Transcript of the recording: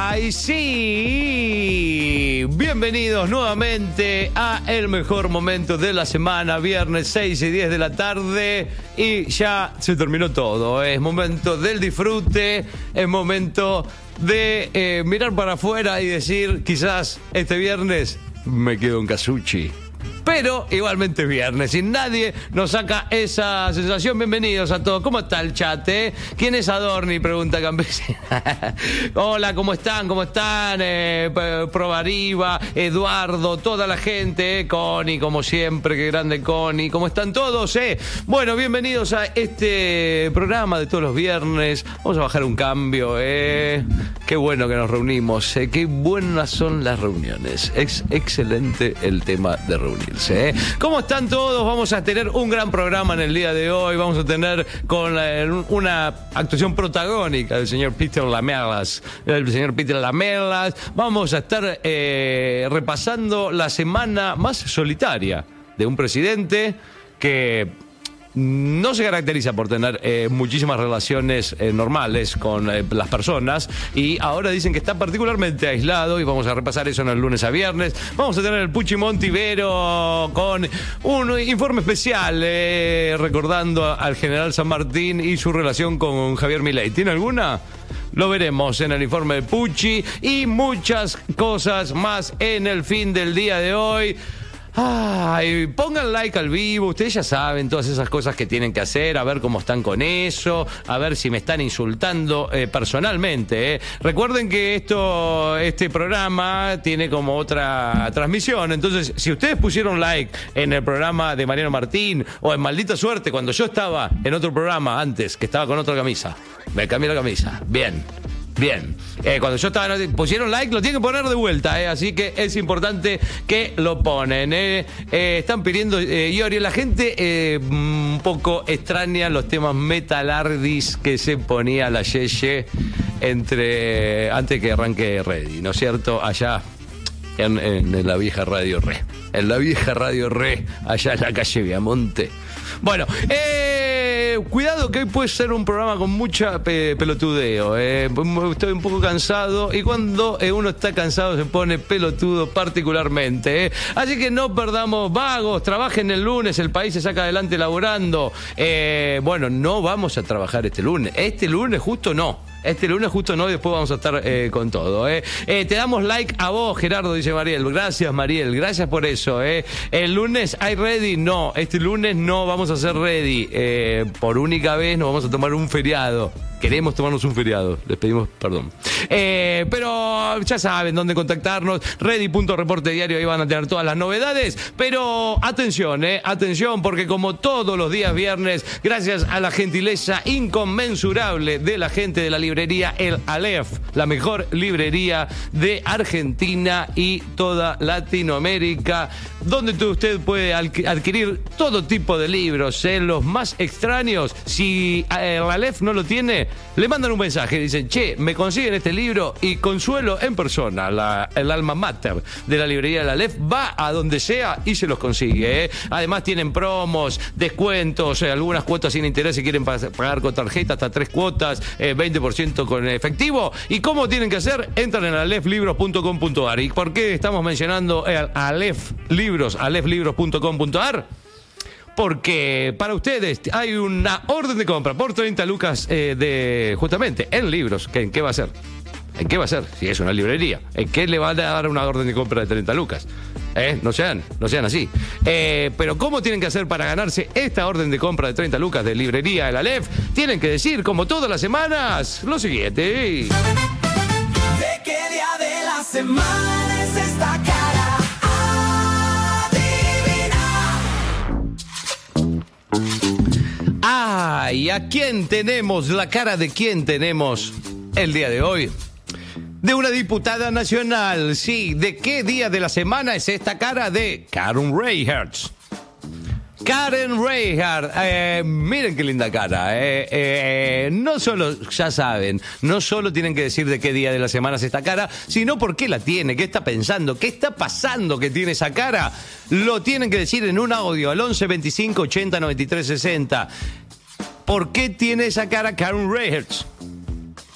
¡Ay, sí! Bienvenidos nuevamente a el mejor momento de la semana, viernes 6 y 10 de la tarde. Y ya se terminó todo. Es momento del disfrute, es momento de mirar para afuera y decir, quizás este viernes me quedo en Casucci. Pero igualmente es viernes y nadie nos saca esa sensación. Bienvenidos a todos. ¿Cómo está el chat? ¿Quién es Adorni? Pregunta Campesina. Hola, ¿cómo están? ¿Cómo están? Provariva, Eduardo, toda la gente. Connie, como siempre, qué grande Connie. ¿Cómo están todos? Bueno, bienvenidos a este programa de todos los viernes. Vamos a bajar un cambio. Qué bueno que nos reunimos. Qué buenas son las reuniones. Es excelente el tema de reunirse. ¿Cómo están todos? Vamos a tener un gran programa en el día de hoy. Vamos a tener con una actuación protagónica del señor Peter Lamelas. Vamos a estar repasando la semana más solitaria de un presidente que no se caracteriza por tener muchísimas relaciones normales con las personas, y ahora dicen que está particularmente aislado, y vamos a repasar eso en el lunes a viernes. Vamos a tener el Pucci Montivero con un informe especial recordando al general San Martín y su relación con Javier Milei. ¿Tiene alguna? Lo veremos en el informe de Pucci y muchas cosas más en el fin del día de hoy. Ay, pongan like al vivo, ustedes ya saben todas esas cosas que tienen que hacer, a ver cómo están con eso, a ver si me están insultando personalmente. Recuerden que este programa tiene como otra transmisión, entonces si ustedes pusieron like en el programa de Mariano Martín o en Maldita Suerte, cuando yo estaba en otro programa antes, que estaba con otra camisa, me cambié la camisa, bien. Cuando yo estaba, pusieron like, lo tienen que poner de vuelta, así que es importante que lo ponen. Están pidiendo, Iorio, la gente un poco extraña los temas metalardis que se ponía la Yeye antes que arranque Ready, ¿no es cierto? Allá en la vieja Radio Re. En la vieja Radio Re, allá en la calle Viamonte. Bueno, cuidado que hoy puede ser un programa con mucha pelotudeo. Estoy un poco cansado, y cuando uno está cansado se pone pelotudo particularmente. Así que no perdamos vagos, trabajen el lunes, el país se saca adelante laborando. Bueno, no vamos a trabajar este lunes. Este lunes justo no. Y después vamos a estar con todo. Te damos like a vos, Gerardo, dice Mariel. Gracias, Mariel, gracias por eso. El lunes hay Ready. No, este lunes no vamos a hacer Ready. Por única vez nos vamos a tomar un feriado. Queremos tomarnos un feriado, les pedimos perdón. Pero ya saben dónde contactarnos, ready.reportediario, ahí van a tener todas las novedades. Pero atención, porque como todos los días viernes, gracias a la gentileza inconmensurable de la gente de la librería El Aleph, la mejor librería de Argentina y toda Latinoamérica, donde usted puede adquirir todo tipo de libros, los más extraños. Si el Aleph no lo tiene, le mandan un mensaje, dicen, che, me consiguen este libro, y Consuelo en persona, el alma mater de la librería del Aleph, va a donde sea y se los consigue. Además tienen promos, descuentos, algunas cuotas sin interés si quieren pagar con tarjeta, hasta 3 cuotas, 20% con efectivo. ¿Y cómo tienen que hacer? Entran en alefthlibros.com.ar. ¿Y por qué estamos mencionando Aleph Libros, alefthlibros.com.ar? Porque para ustedes hay una orden de compra por 30 lucas justamente en libros. ¿En qué va a ser? ¿En qué va a ser? Si es una librería. ¿En qué le van a dar una orden de compra de 30 lucas? No sean así. Pero ¿cómo tienen que hacer para ganarse esta orden de compra de 30 lucas de librería El Aleph? Tienen que decir, como todas las semanas, lo siguiente. ¿De qué día de la semana es esta cara? ¿Y a quién tenemos? ¿La cara de quién tenemos el día de hoy? De una diputada nacional, sí. ¿De qué día de la semana es esta cara? De Karen Reichertz. Karen Reichertz, miren qué linda cara. No solo, ya saben, no solo tienen que decir de qué día de la semana es esta cara, sino por qué la tiene, qué está pensando, qué está pasando que tiene esa cara. Lo tienen que decir en un audio al 11 25 80 93 60. ¿Por qué tiene esa cara Karen Reichertz?